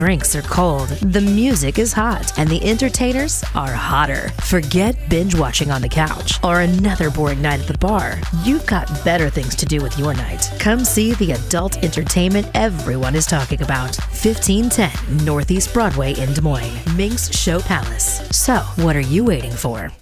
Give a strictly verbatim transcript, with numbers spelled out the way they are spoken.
Drinks are cold, the music is hot, and the entertainers are hotter. Forget binge watching on the couch or another boring night at the bar. You've got better things to do with your night. Come see the adult entertainment everyone is talking about. fifteen ten Northeast Broadway in Des Moines. Minx Show Palace. So, what are you waiting for?